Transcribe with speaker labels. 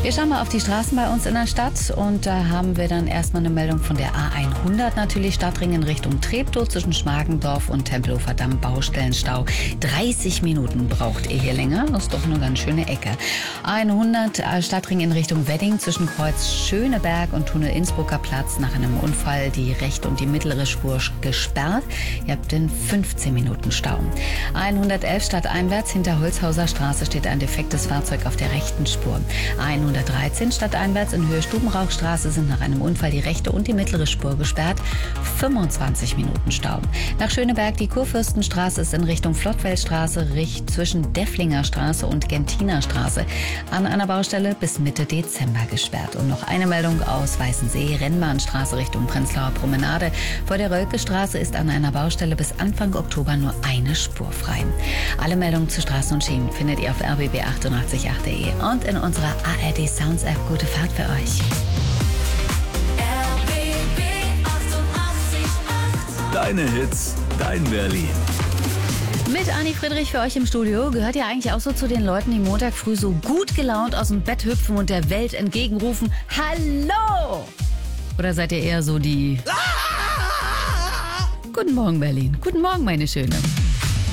Speaker 1: Wir schauen mal auf die Straßen bei uns in der Stadt und da haben wir dann erstmal eine Meldung von der A100, natürlich Stadtring in Richtung Treptow zwischen Schmargendorf und Tempelhofer Damm, Baustellenstau. 30 Minuten braucht ihr hier länger, das ist doch eine ganz schöne Ecke. A100 Stadtring in Richtung Wedding zwischen Kreuz Schöneberg und Tunnel Innsbrucker Platz nach einem Unfall die rechte und die mittlere Spur gesperrt. Ihr habt in 15 Minuten Stau. A111 stadteinwärts hinter Holzhauser Straße steht ein defektes Fahrzeug auf der rechten Spur. A113 stadteinwärts in Höhe Stubenrauchstraße sind nach einem Unfall die rechte und die mittlere Spur gesperrt. 25 Minuten Stau. Nach Schöneberg die Kurfürstenstraße ist in Richtung Flottwellstraße zwischen Defflinger Straße und Gentiner Straße an einer Baustelle bis Mitte Dezember gesperrt. Und noch eine Meldung aus Weißensee, Rennbahnstraße Richtung Prenzlauer Promenade. Vor der Rölke-Straße ist an einer Baustelle bis Anfang Oktober nur eine Spur frei. Alle Meldungen zu Straßen und Schienen findet ihr auf rbb888.de und in unserer ARD Sounds App. Gute Fahrt für euch.
Speaker 2: RBB 88,8.
Speaker 3: Deine Hits, dein Berlin.
Speaker 1: Mit Anni Friedrich für euch im Studio. Gehört ihr eigentlich auch so zu den Leuten, die Montag früh so gut gelaunt aus dem Bett hüpfen und der Welt entgegenrufen, Hallo! Oder seid ihr eher so die... Guten Morgen, Berlin. Guten Morgen, meine Schöne.